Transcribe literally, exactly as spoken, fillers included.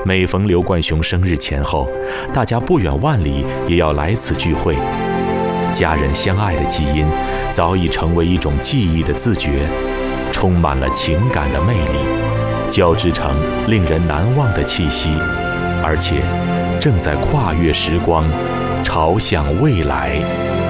每逢刘冠雄生日前后，大家不远万里也要来此聚会。家人相爱的基因早已成为一种记忆的自觉，充满了情感的魅力，交织成令人难忘的气息，而且正在跨越时光，朝向未来。